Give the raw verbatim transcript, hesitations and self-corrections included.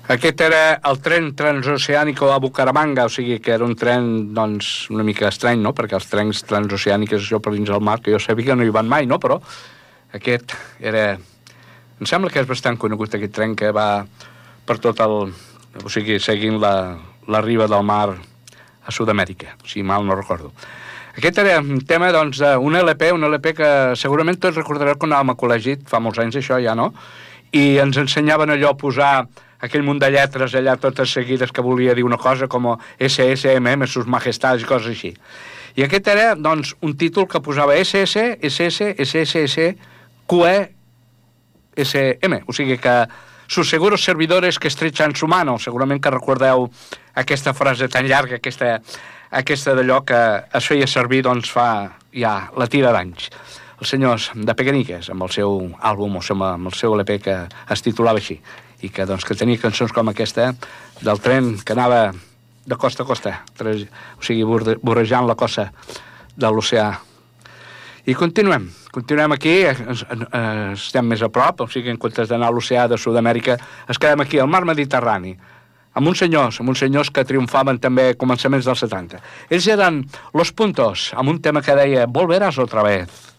Aquest era el tren transoceànico a Bucaramanga, o sigui que era un tren, doncs, una mica estrany, no?, perquè els trens transoceànics, això per dins del mar, que jo sabia que no hi van mai, no?, però aquest era... Em sembla que és bastant conegut, aquest tren que va per tot el... O sigui, seguint la, la riba del mar a Sud-amèrica, si mal no recordo. Aquest era un tema, doncs, d'un L P, un L P que segurament tots recordareu quan anàvem a col·legi, fa molts anys això ja, no?, i ens ensenyaven allò a posar aquell munt de lletres allà totes seguides que volia dir una cosa com S S M M, sus majestades i coses així. I aquest era, doncs, un títol que posava S S, S S, S S S, Q E, S M, o sigui que sus seguros servidores que estrechan su mano. Segurament que recordeu aquesta frase tan llarga, aquesta, aquesta d'allò que es feia servir, doncs, fa ja la tira d'anys. Els senyors de Pequeñiques, amb el seu àlbum, o amb el seu L P que es titulava així, i que, doncs, que tenia cançons com aquesta del tren que anava de costa a costa, o sigui, vorejant la costa de l'oceà. I continuem, continuem aquí, estem més a prop, o sigui, en comptes d'anar a l'oceà de Sud-amèrica, es quedem aquí, al mar Mediterrani, amb uns senyors, amb uns senyors que triomfaven també a començaments dels setanta. Ells eren Los Puntos, amb un tema que deia Volverás otra vez.